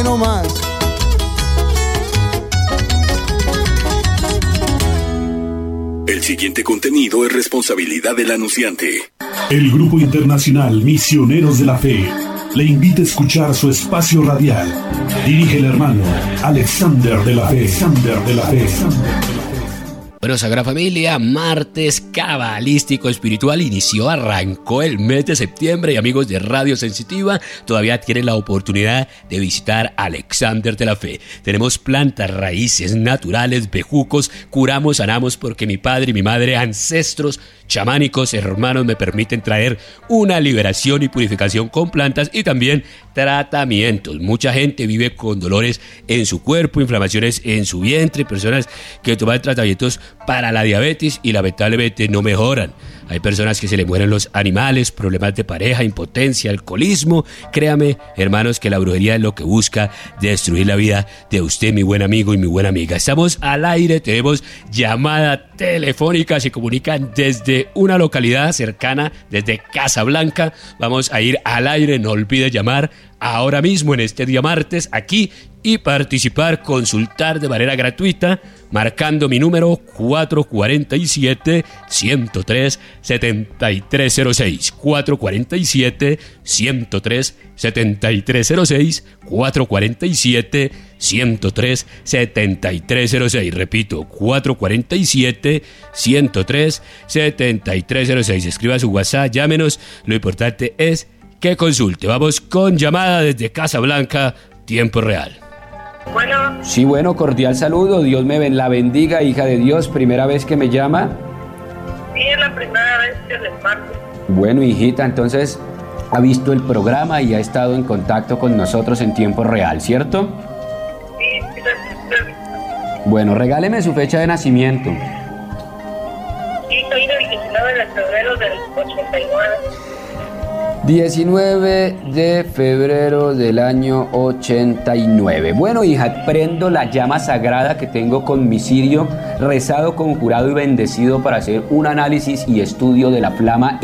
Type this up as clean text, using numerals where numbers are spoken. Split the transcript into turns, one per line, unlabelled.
nomás.
El siguiente contenido es responsabilidad del anunciante.
El Grupo Internacional Misioneros de la Fe le invita a escuchar su espacio radial. Dirige el hermano Alexander de la Fe.
Bueno, Sagrada Familia, martes cabalístico espiritual arrancó el mes de septiembre y amigos de Radio Sensitiva todavía tienen la oportunidad de visitar Alexander de la Fe. Tenemos plantas, raíces naturales, bejucos, curamos, sanamos porque mi padre y mi madre, ancestros chamánicos, hermanos, me permiten traer una liberación y purificación con plantas y también tratamientos. Mucha gente vive con dolores en su cuerpo, inflamaciones en su vientre, personas que toman tratamientos para la diabetes y lamentablemente no mejoran. Hay personas que se le mueren los animales, problemas de pareja, impotencia, alcoholismo. Créame, hermanos, que la brujería es lo que busca destruir la vida de usted, mi buen amigo y mi buena amiga. Estamos al aire, tenemos llamada telefónica, se comunican desde una localidad cercana, desde Casablanca. Vamos a ir al aire, no olvide llamar ahora mismo en este día martes aquí y participar, consultar de manera gratuita, marcando mi número 447-103-7306, 447-103-7306, 447-103-7306, repito, 447-103-7306, escriba su WhatsApp, llámenos, lo importante es que consulte. Vamos con llamada desde Casablanca, tiempo real.
Bueno.
Sí, bueno, cordial saludo, Dios me la bendiga, hija de Dios, primera vez que me llama.
Sí, es la primera vez que les marco.
Bueno, hijita, entonces ha visto el programa y ha estado en contacto con nosotros en tiempo real, ¿cierto?
Sí, sí.
Bueno, regáleme su fecha de nacimiento.
Sí, soy del 19 de febrero del 89.
19 de febrero del año 89. Bueno, hija, prendo la llama sagrada que tengo con mi cirio, rezado, conjurado y bendecido para hacer un análisis y estudio de la flama